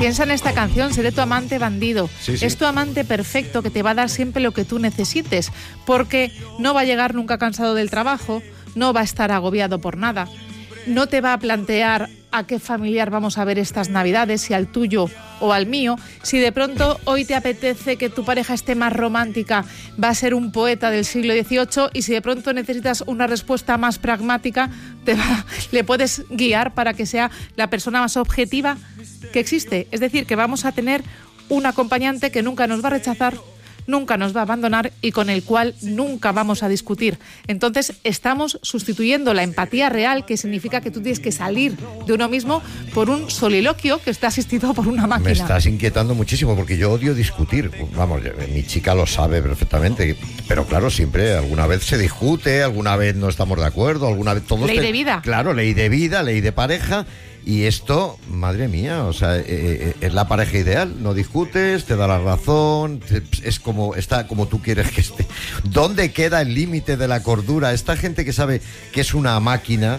Piensa en esta canción, seré tu amante bandido. Sí, sí. Es tu amante perfecto que te va a dar siempre lo que tú necesites, porque no va a llegar nunca cansado del trabajo, no va a estar agobiado por nada, no te va a plantear a qué familiar vamos a ver estas Navidades, si al tuyo o al mío. Si de pronto hoy te apetece que tu pareja esté más romántica, va a ser un poeta del siglo XVIII, y si de pronto necesitas una respuesta más pragmática, le puedes guiar para que sea la persona más objetiva que existe. Es decir, que vamos a tener un acompañante que nunca nos va a rechazar, nunca nos va a abandonar y con el cual nunca vamos a discutir. Entonces estamos sustituyendo la empatía real, que significa que tú tienes que salir de uno mismo, por un soliloquio que está asistido por una máquina. Me estás inquietando muchísimo porque yo odio discutir. Vamos, mi chica lo sabe perfectamente, pero claro, siempre alguna vez se discute, alguna vez no estamos de acuerdo, alguna vez todos... Ley de vida. Claro, ley de vida, ley de pareja. Y esto, madre mía, o sea, es la pareja ideal. No discutes, te da la razón, es como está como tú quieres que esté. ¿Dónde queda el límite de la cordura? Esta gente que sabe que es una máquina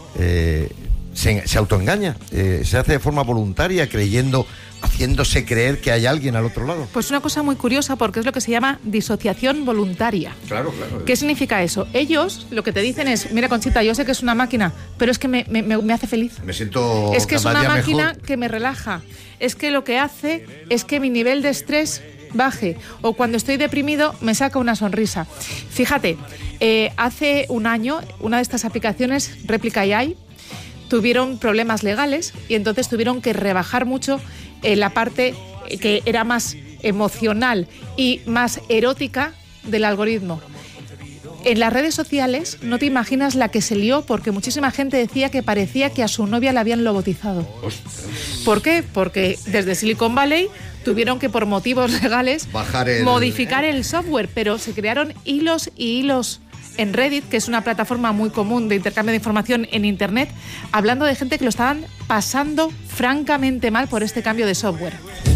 se autoengaña, se hace de forma voluntaria, haciéndose creer que hay alguien al otro lado. Pues una cosa muy curiosa, porque es lo que se llama disociación voluntaria. Claro, claro. ¿Qué significa eso? Ellos lo que te dicen es: mira, Conchita, yo sé que es una máquina, pero es que me hace feliz. Me siento Es que es una máquina mejor, que me relaja. Es que lo que hace es que mi nivel de estrés baje. O cuando estoy deprimido me saca una sonrisa. Fíjate, hace un año una de estas aplicaciones, Replica AI, tuvieron problemas legales y entonces tuvieron que rebajar mucho la parte que era más emocional y más erótica del algoritmo. En las redes sociales no te imaginas la que se lió, porque muchísima gente decía que parecía que a su novia la habían lobotizado. ¿Por qué? Porque desde Silicon Valley tuvieron que, por motivos legales, modificar el software, pero se crearon hilos y hilos en Reddit, que es una plataforma muy común de intercambio de información en Internet, hablando de gente que lo estaban pasando francamente mal por este cambio de software.